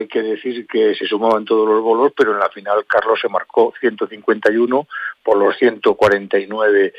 Hay que decir que se sumaban todos los bolos, pero en la final Carlos se marcó 151 por los 149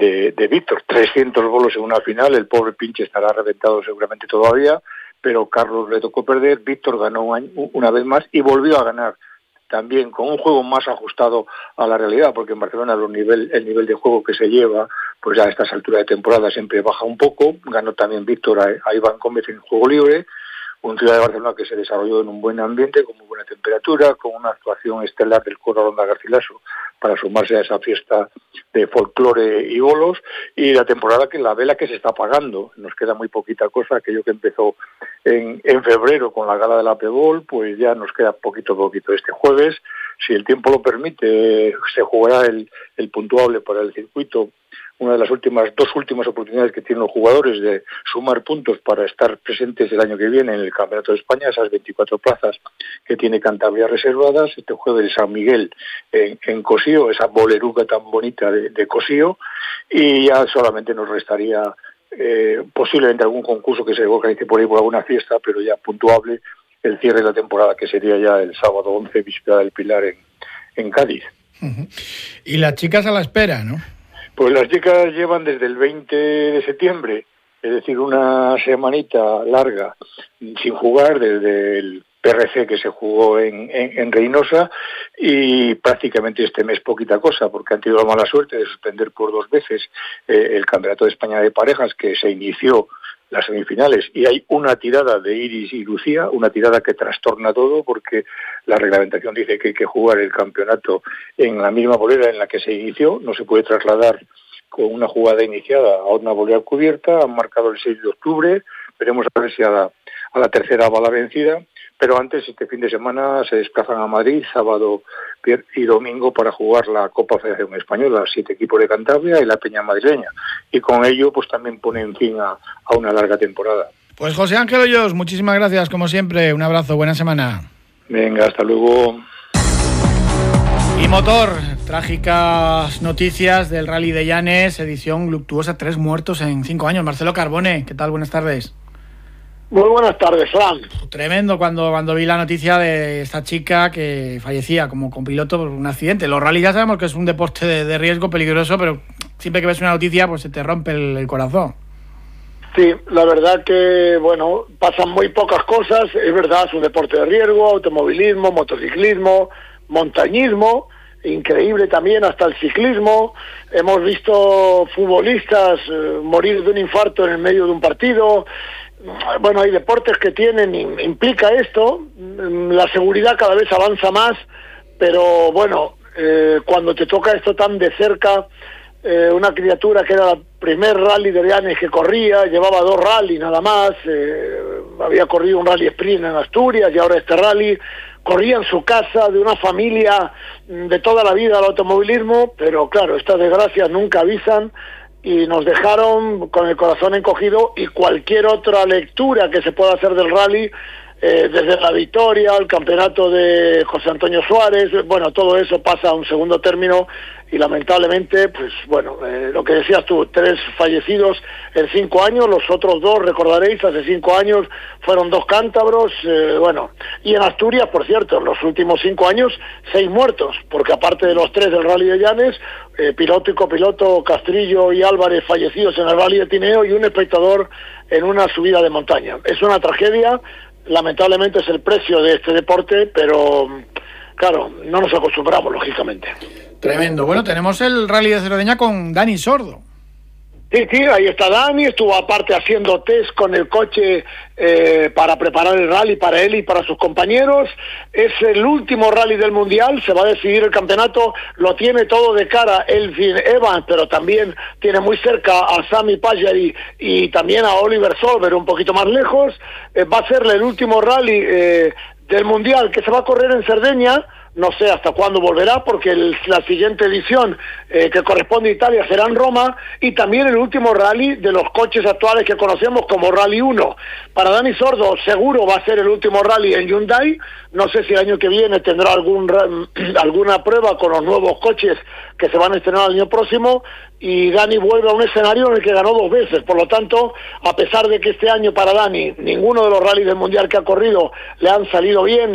de Víctor. 300 bolos en una final, el pobre Pinche estará reventado seguramente todavía, pero Carlos le tocó perder, Víctor ganó una vez más y volvió a ganar también con un juego más ajustado a la realidad, porque en Barcelona el nivel de juego que se lleva, pues ya a estas alturas de temporada siempre baja un poco. Ganó también Víctor a Iván Gómez en juego libre, un Ciudad de Barcelona que se desarrolló en un buen ambiente, con muy buena temperatura, con una actuación estelar del coro Ronda Garcilaso para sumarse a esa fiesta de folclore y bolos, y la temporada la vela que se está apagando. Nos queda muy poquita cosa, aquello que empezó en febrero con la gala de la Pebol, pues ya nos queda poquito. Este jueves, si el tiempo lo permite, se jugará el puntuable para el circuito, una de las dos últimas oportunidades que tienen los jugadores de sumar puntos para estar presentes el año que viene en el Campeonato de España, esas 24 plazas que tiene Cantabria reservadas. Este jueves de San Miguel en Cosío, esa boleruca tan bonita de Cosío, y ya solamente nos restaría posiblemente algún concurso que se organice por ahí por alguna fiesta, pero ya puntuable el cierre de la temporada, que sería ya el sábado 11, víspera del Pilar en Cádiz. Uh-huh. Y las chicas a la espera, ¿no? Pues las chicas llevan desde el 20 de septiembre, es decir, una semanita larga sin jugar, desde el PRC que se jugó en Reynosa, y prácticamente este mes poquita cosa, porque han tenido la mala suerte de suspender por 2 veces el Campeonato de España de Parejas, que se inició las semifinales, y hay una tirada de Iris y Lucía, una tirada que trastorna todo, porque la reglamentación dice que hay que jugar el campeonato en la misma bolera en la que se inició, no se puede trasladar con una jugada iniciada a una bolera cubierta. Han marcado el 6 de octubre, veremos a ver si a la tercera va la vencida, pero antes, este fin de semana, se desplazan a Madrid, sábado y domingo, para jugar la Copa Federación Española, 7 equipos de Cantabria y la Peña Madrileña, y con ello pues también ponen fin a una larga temporada. Pues José Ángel Hoyos, muchísimas gracias, como siempre, un abrazo, buena semana. Venga, hasta luego. Y motor, trágicas noticias del Rally de Llanes, edición luctuosa, 3 muertos en 5 años. Marcelo Carbone, ¿qué tal? Buenas tardes. Muy buenas tardes, Fran. Tremendo cuando vi la noticia de esta chica que fallecía como copiloto por un accidente. Los rallies ya sabemos que es un deporte de riesgo peligroso, pero siempre que ves una noticia pues se te rompe el corazón. Sí, la verdad que, bueno, pasan muy pocas cosas. Es verdad, es un deporte de riesgo, automovilismo, motociclismo, montañismo, increíble también hasta el ciclismo. Hemos visto futbolistas morir de un infarto en el medio de un partido. Bueno, hay deportes que implica esto. La seguridad cada vez avanza más, pero bueno, cuando te toca esto tan de cerca, una criatura que era el primer rally de Llanes que corría, llevaba 2 rally nada más, había corrido un rally sprint en Asturias y ahora este rally, corría en su casa, de una familia de toda la vida al automovilismo, pero claro, estas desgracias nunca avisan y nos dejaron con el corazón encogido, y cualquier otra lectura que se pueda hacer del rally, desde la victoria, el campeonato de José Antonio Suárez, bueno, todo eso pasa a un segundo término y lamentablemente, pues bueno, lo que decías tú, 3 fallecidos en 5 años, los otros 2, recordaréis, hace 5 años fueron 2 cántabros, bueno, y en Asturias, por cierto, en los últimos 5 años, 6 muertos, porque aparte de los 3 del Rally de Llanes, piloto y copiloto Castrillo y Álvarez fallecidos en el Rally de Tineo y un espectador en una subida de montaña. Es una tragedia, lamentablemente es el precio de este deporte, pero claro, no nos acostumbramos, lógicamente. Tremendo. Bueno, tenemos el Rally de Cerdeña con Dani Sordo. Sí, ahí está Dani, estuvo aparte haciendo test con el coche para preparar el rally para él y para sus compañeros. Es el último rally del Mundial, se va a decidir el campeonato, lo tiene todo de cara Elfyn Evans, pero también tiene muy cerca a Sami Pagliari y también a Oliver Solberg un poquito más lejos. Va a ser el último rally del Mundial que se va a correr en Cerdeña. No sé hasta cuándo volverá, porque la siguiente edición que corresponde a Italia será en Roma, y también el último rally de los coches actuales que conocemos como Rally 1. Para Dani Sordo seguro va a ser el último rally en Hyundai. No sé si el año que viene tendrá alguna prueba con los nuevos coches que se van a estrenar el año próximo, y Dani vuelve a un escenario en el que ganó 2 veces. Por lo tanto, a pesar de que este año para Dani ninguno de los rallies del Mundial que ha corrido le han salido bien,